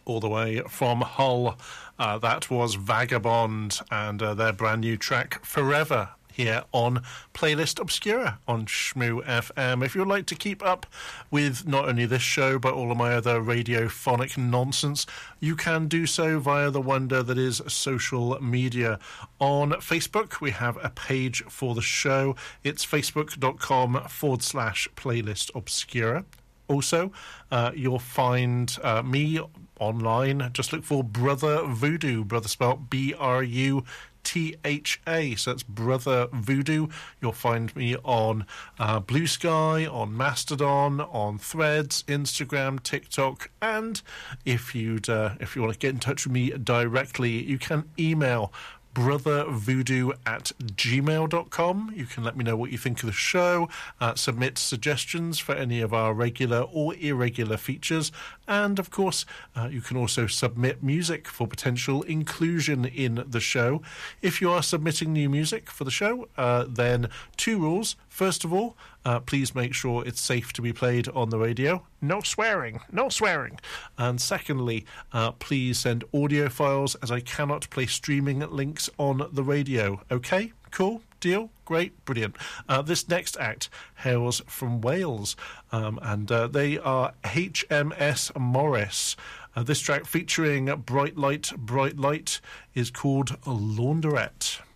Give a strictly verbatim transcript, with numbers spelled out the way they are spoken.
all the way from Hull. Uh, that was Vagabond and uh, their brand new track Forever here on Playlist Obscura on Shmoo F M. If you'd like to keep up with not only this show but all of my other radiophonic nonsense, you can do so via the wonder that is social media. On Facebook, we have a page for the show. It's facebook.com forward slash Playlist Obscura. Also, uh, you'll find uh, me online. Just look for Brother Voodoo, brother spelled B R U T H A. So that's Brother Voodoo. You'll find me on uh, Blue Sky, on Mastodon, on Threads, Instagram, TikTok, and if you'd uh, if you want to get in touch with me directly, you can email brothervoodoo at gmail dot com. You can let me know what you think of the show, uh, submit suggestions for any of our regular or irregular features, and of course uh, you can also submit music for potential inclusion in the show. If you are submitting new music for the show, uh, then two rules. First of all, uh, please make sure it's safe to be played on the radio. No swearing, no swearing. And secondly, uh, please send audio files, as I cannot play streaming links on the radio. Okay? Cool? Deal? Great? Brilliant. Uh, this next act hails from Wales, um, and uh, they are H M S Morris. Uh, this track featuring Bright Light, Bright Light is called Laundrette.